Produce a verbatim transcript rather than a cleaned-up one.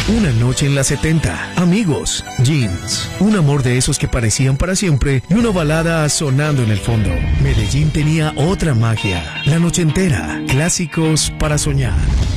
Una noche en la setenta, amigos, jeans, un amor de esos que parecían para siempre y una balada sonando en el fondo. Medellín tenía otra magia, la noche entera, clásicos para soñar.